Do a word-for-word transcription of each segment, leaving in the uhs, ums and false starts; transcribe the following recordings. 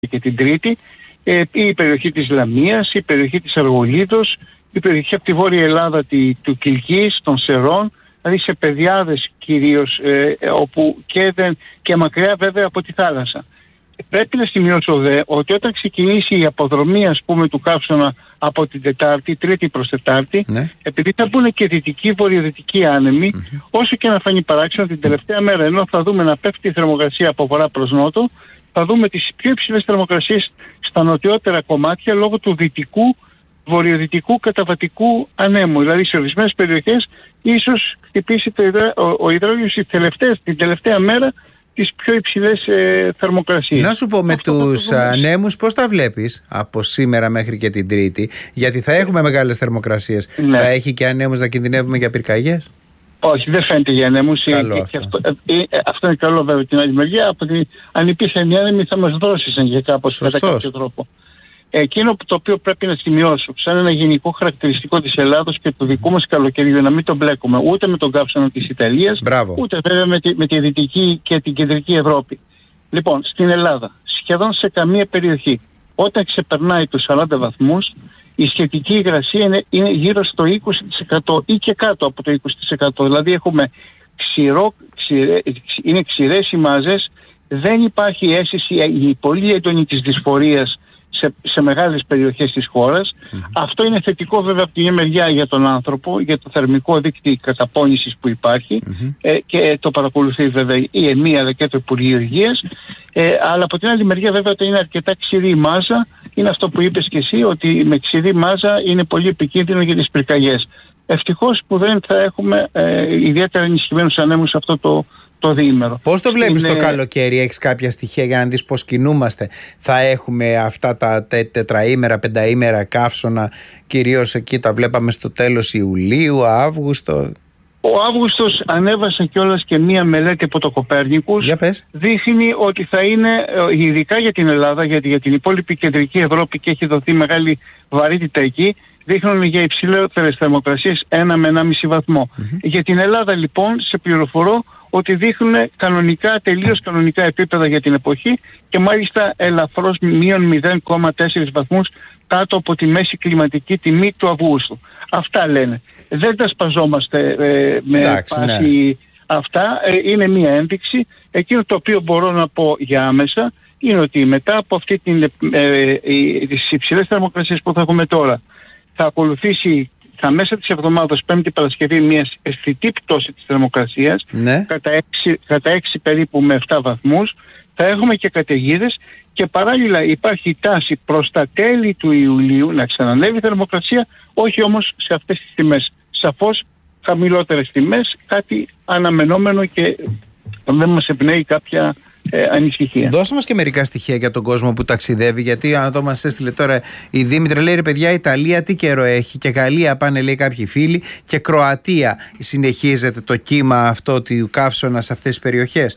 και την Τρίτη, ε, η περιοχή της Λαμίας, η περιοχή της Αργολίδος, η περιοχή από τη Βόρεια Ελλάδα τη, του Κιλκής, των Σερών, δηλαδή σε πεδιάδες κυρίως, ε, όπου και, δεν, και μακριά βέβαια από τη θάλασσα. Πρέπει να σημειώσω δε ότι όταν ξεκινήσει η αποδρομή, ας πούμε, του καύσωνα από την Τετάρτη, Τρίτη προς Τετάρτη, ναι. επειδή θα μπουν και δυτικοί, βορειοδυτικοί άνεμοι, mm-hmm. όσο και να φανεί παράξενο, την τελευταία μέρα, ενώ θα δούμε να πέφτει η θερμοκρασία από βορρά προς νότο, θα δούμε τις πιο υψηλές θερμοκρασίες στα νοτιότερα κομμάτια λόγω του δυτικού, βορειοδυτικού καταβατικού ανέμου. Δηλαδή σε ορισμένες περιοχές ίσως χτυπήσει το υδρα... ο, ο υδρόγειος την τελευταία μέρα τις πιο υψηλές ε, θερμοκρασίες. Να σου πω, με τους ανέμους πώς τα βλέπεις από σήμερα μέχρι και την Τρίτη? Γιατί θα έχουμε μεγάλες θερμοκρασίες. Ναι. Θα έχει και ανέμους να κινδυνεύουμε για πυρκαγιές? Όχι, δεν φαίνεται για ανέμους. Καλό και, αυτό. Και αυτό, ε, ε, αυτό είναι καλό βέβαια την άλλη μεριά. Από την, αν υπήρχαν οι άνεμοι θα μας δώσουν για κάπως κατά κάποιο τρόπο. Εκείνο το οποίο πρέπει να σημειώσω σαν ένα γενικό χαρακτηριστικό της Ελλάδος και του δικού μας καλοκαιριού, να μην το μπλέκουμε ούτε με τον καύσωνα της Ιταλίας, Μπράβο. ούτε βέβαια με τη, με τη Δυτική και την Κεντρική Ευρώπη. Λοιπόν, στην Ελλάδα, σχεδόν σε καμία περιοχή, όταν ξεπερνάει τους σαράντα βαθμούς, η σχετική υγρασία είναι, είναι γύρω στο είκοσι τοις εκατό ή και κάτω από το είκοσι τοις εκατό. Δηλαδή έχουμε ξηρό, ξηρέ, είναι ξηρές οι μάζες, δεν υπάρχει αίσθηση η πολύ έντονη της δυσφορίας σε, σε μεγάλες περιοχές της χώρας. Mm-hmm. Αυτό είναι θετικό βέβαια από την μια μεριά για τον άνθρωπο, για το θερμικό δίκτυο καταπώνησης που υπάρχει, mm-hmm. ε, και το παρακολουθεί βέβαια η ΕΜΗ αλλά και το Υπουργείο Υγείας. Ε, αλλά από την άλλη μεριά βέβαια όταν είναι αρκετά ξηρή η μάζα, είναι αυτό που είπες και εσύ, ότι με ξηρή μάζα είναι πολύ επικίνδυνο για τις πυρκαγιές. Ευτυχώς που δεν θα έχουμε ε, ιδιαίτερα ενισχυμένους ανέμους αυτό το το διήμερο. Πώς το βλέπεις είναι... το καλοκαίρι? Έχεις κάποια στοιχεία για να δεις πώς κινούμαστε? Θα έχουμε αυτά τα τε, τετραήμερα, πενταήμερα καύσωνα, κυρίως εκεί τα βλέπαμε στο τέλος Ιουλίου, Αύγουστο? Ο Αύγουστος ανέβασε κιόλας και μία μελέτη από το Κοπέρνικους. Για πες. Δείχνει ότι θα είναι, ειδικά για την Ελλάδα, γιατί για την υπόλοιπη κεντρική Ευρώπη και έχει δοθεί μεγάλη βαρύτητα εκεί, δείχνουν για υψηλότερες θερμοκρασίες ένα με ενάμιση βαθμό. Mm-hmm. Για την Ελλάδα λοιπόν σε πληροφορώ ότι δείχνουν κανονικά, τελείως κανονικά επίπεδα για την εποχή και μάλιστα ελαφρώς μείον μηδέν κόμμα τέσσερα βαθμούς κάτω από τη μέση κλιματική τιμή του Αυγούστου. Αυτά λένε. Δεν τα σπαζόμαστε ε, με Εντάξει, πάση ναι. αυτά. Ε, είναι μία ένδειξη. Εκείνο το οποίο μπορώ να πω για άμεσα είναι ότι μετά από αυτή την, ε, ε, τις υψηλές θερμοκρασίες που θα έχουμε τώρα, θα ακολουθήσει στα μέσα της εβδομάδας, Πέμπτη Παρασκευή, μια αισθητή πτώση της θερμοκρασίας, ναι. κατά, έξι, κατά έξι περίπου με επτά βαθμούς. Θα έχουμε και καταιγίδες και παράλληλα υπάρχει τάση προς τα τέλη του Ιουλίου να ξανανεύει η θερμοκρασία, όχι όμως σε αυτές τις τιμές. Σαφώς χαμηλότερες τιμές, κάτι αναμενόμενο και δεν μας εμπνέει κάποια Ε, ανησυχία. Δώσε μας και μερικά στοιχεία για τον κόσμο που ταξιδεύει, γιατί αν το μας έστειλε τώρα η Δήμητρα, λέει ρε παιδιά, Ιταλία τι καιρό έχει, και Γαλλία πάνε λέει κάποιοι φίλοι, και Κροατία. Συνεχίζεται το κύμα αυτό του καύσωνα σε αυτές τις περιοχές?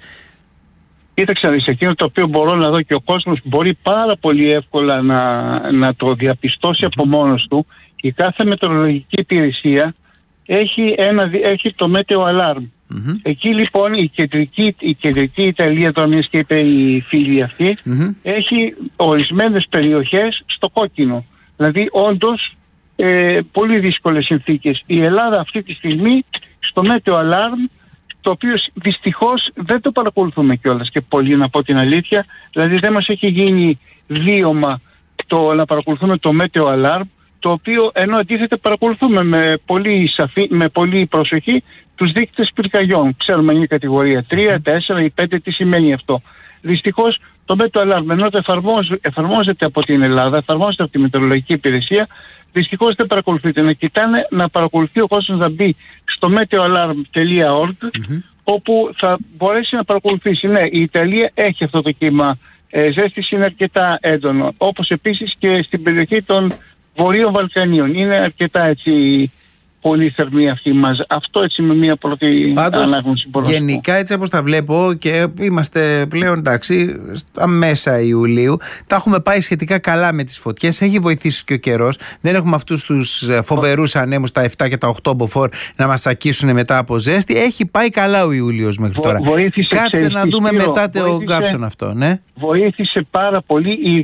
Κοίταξε, σε εκείνο το οποίο μπορώ να δω και ο κόσμος μπορεί πάρα πολύ εύκολα να, να το διαπιστώσει από μόνος του. Η κάθε μετεωρολογική υπηρεσία έχει, ένα, έχει το Meteo Alarm. Mm-hmm. Εκεί λοιπόν η κεντρική, η κεντρική Ιταλία, τώρα μιας και είπε η φίλη αυτή, mm-hmm. έχει ορισμένες περιοχές στο κόκκινο. Δηλαδή όντως ε, πολύ δύσκολες συνθήκες. Η Ελλάδα αυτή τη στιγμή στο Meteo Alarm, το οποίο δυστυχώς δεν το παρακολουθούμε κιόλας και πολύ, να πω την αλήθεια. Δηλαδή δεν μας έχει γίνει βίωμα το να παρακολουθούμε το Meteo Alarm, το οποίο ενώ αντίθετα παρακολουθούμε με πολύ, σαφή, με πολύ προσοχή τους δείκτες πυρκαγιών. Ξέρουμε αν είναι κατηγορία τρία, τέσσερα ή πέντε, τι σημαίνει αυτό. Δυστυχώς το Meteo Alarm, ενώ το εφαρμόζεται από την Ελλάδα, εφαρμόζεται από τη Μετεωρολογική Υπηρεσία, δυστυχώς δεν παρακολουθείται. Να κοιτάνε να παρακολουθεί ο κόσμος, να μπει στο meteoalarm τελεία org, mm-hmm. όπου θα μπορέσει να παρακολουθήσει. Ναι, η Ιταλία έχει αυτό το κύμα ε, ζέστης, είναι αρκετά έντονο. Όπως επίσης και στην περιοχή των Βορείων Βαλκανίων. Είναι αρκετά έτσι πολύ θερμή αυτή μας. Αυτό έτσι με μια πρώτη ανάγνωση. Γενικά έτσι όπως τα βλέπω και είμαστε πλέον εντάξει στα μέσα Ιουλίου, τα έχουμε πάει σχετικά καλά με τις φωτιές, έχει βοηθήσει και ο καιρός, δεν έχουμε αυτούς τους φοβερούς ανέμους τα επτά και τα οκτώ μποφόρ να μας ακίσουν μετά από ζέστη, έχει πάει καλά ο Ιούλιος μέχρι τώρα. Βοήθησε, Κάτσε να δούμε μετά το βοήθησε, καύσον αυτό, ναι. Βοήθησε πάρα πολύ η